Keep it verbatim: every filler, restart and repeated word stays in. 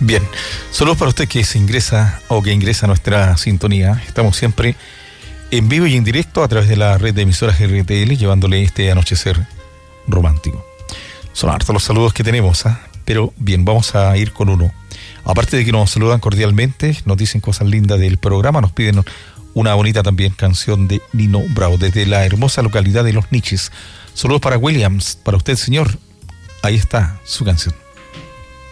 Bien, saludos para usted que se ingresa o que ingresa a nuestra sintonía. Estamos siempre en vivo y en directo a través de la red de emisoras R T L, llevándole este anochecer romántico. Son hartos los saludos que tenemos, ¿eh? Pero bien, vamos a ir con uno. Aparte de que nos saludan cordialmente, nos dicen cosas lindas del programa, nos piden una bonita también canción de Nino Bravo, desde la hermosa localidad de Los Niches. Saludos para Williams, para usted, señor. Ahí está su canción.